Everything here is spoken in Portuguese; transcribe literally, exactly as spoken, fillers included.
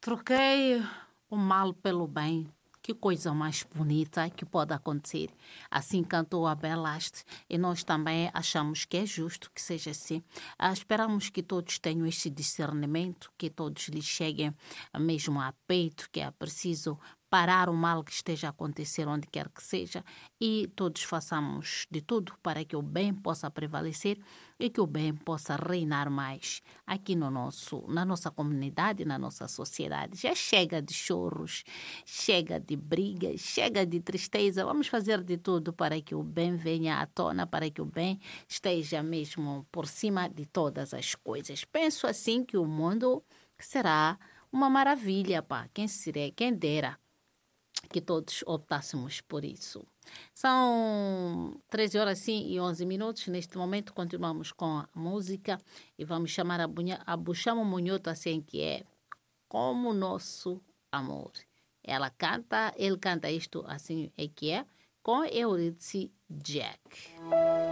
Troquei o mal pelo bem. Que coisa mais bonita que pode acontecer. Assim cantou a Belaste e nós também achamos que é justo que seja assim. Ah, esperamos que todos tenham este discernimento, que todos lhes cheguem mesmo a peito, que é preciso parar o mal que esteja a acontecer onde quer que seja e todos façamos de tudo para que o bem possa prevalecer e que o bem possa reinar mais aqui no nosso, na nossa comunidade, na nossa sociedade. Já chega de choros, chega de brigas, chega de tristeza. Vamos fazer de tudo para que o bem venha à tona, para que o bem esteja mesmo por cima de todas as coisas. Penso assim que o mundo será uma maravilha, pá. Quem seria, quem dera que todos optássemos por isso. São treze horas sim, e onze minutos. Neste momento continuamos com a música e vamos chamar a, Bunha, a Buxamo Munhoto assim que é Como Nosso Amor. Ela canta, ele canta isto assim é que é, com Euridice Jack.